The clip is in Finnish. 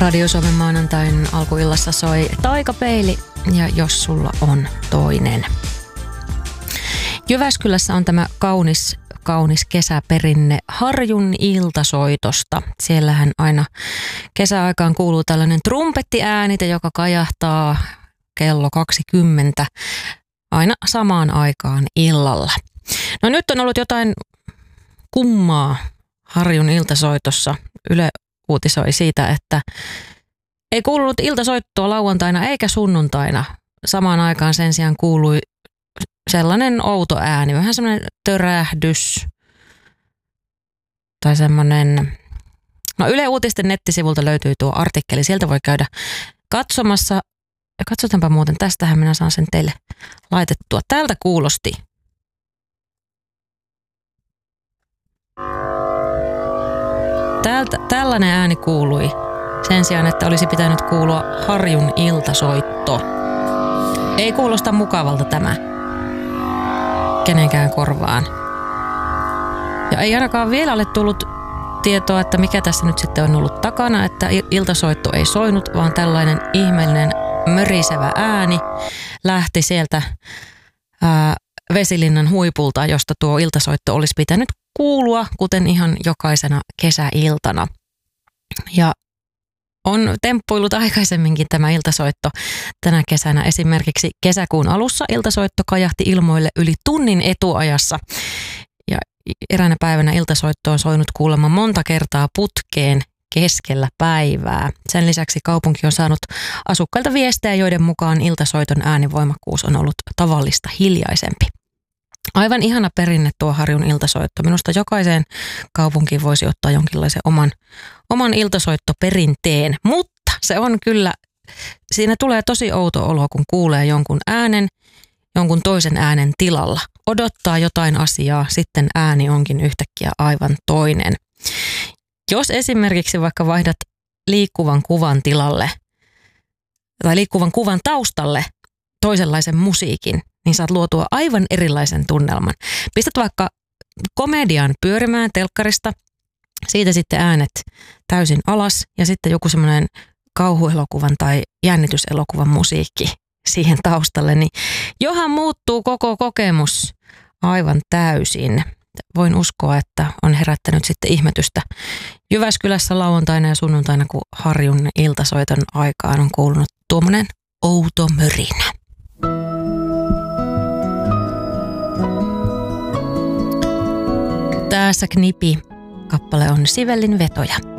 Radio Suomen maanantain alkuillassa soi Taikapeili ja Jos sulla on toinen. Jyväskylässä on tämä kaunis kesäperinne Harjun iltasoitosta. Siellähän aina kesäaikaan kuuluu tällainen trumpettiäänite, joka kajahtaa kello 20 aina samaan aikaan illalla. No nyt on ollut jotain kummaa Harjun iltasoitossa. Yle uutisoi siitä, että ei kuulunut iltasoittoa lauantaina eikä sunnuntaina. Samaan aikaan sen sijaan kuului sellainen outo ääni, vähän semmoinen törähdys tai semmoinen. No Yle Uutisten nettisivulta löytyy tuo artikkeli, sieltä voi käydä katsomassa. Ja katsotaanpa muuten, tästähän minä saan sen teille laitettua. Täältä kuulosti. Tällainen ääni kuului sen sijaan, että olisi pitänyt kuulua Harjun iltasoitto. Ei kuulosta mukavalta tämä kenenkään korvaan. Ja ei ainakaan vielä ole tullut tietoa, että mikä tässä nyt sitten on ollut takana, että iltasoitto ei soinut, vaan tällainen ihmeellinen mörisevä ääni lähti sieltä Vesilinnan huipulta, josta tuo iltasoitto olisi pitänyt kuulua, kuten ihan jokaisena kesäiltana. Ja on temppuillut aikaisemminkin tämä iltasoitto tänä kesänä. Esimerkiksi kesäkuun alussa iltasoitto kajahti ilmoille yli tunnin etuajassa. Ja eräänä päivänä iltasoitto on soinut kuulemma monta kertaa putkeen keskellä päivää. Sen lisäksi kaupunki on saanut asukkailta viestejä, joiden mukaan iltasoiton äänivoimakkuus on ollut tavallista hiljaisempi. Aivan ihana perinne tuo Harjun iltasoitto. Minusta jokaiseen kaupunkiin voisi ottaa jonkinlaisen oman iltasoittoperinteen, mutta se on kyllä, siinä tulee tosi outo olo, kun kuulee jonkun äänen, jonkun toisen äänen tilalla. Odottaa jotain asiaa, sitten ääni onkin yhtäkkiä aivan toinen. Jos esimerkiksi vaikka vaihdat liikkuvan kuvan tilalle tai liikkuvan kuvan taustalle toisenlaisen musiikin, niin saat luotua aivan erilaisen tunnelman. Pistät vaikka komedian pyörimään telkkarista, siitä sitten äänet täysin alas ja sitten joku semmoinen kauhuelokuvan tai jännityselokuvan musiikki siihen taustalle, niin johan muuttuu koko kokemus aivan täysin. Voin uskoa, että on herättänyt sitten ihmetystä Jyväskylässä lauantaina ja sunnuntaina, kun Harjun iltasoiton aikaan on kuulunut tuommoinen outo mörinä. Tässä Knipi. Kappale on Sivellin vetoja.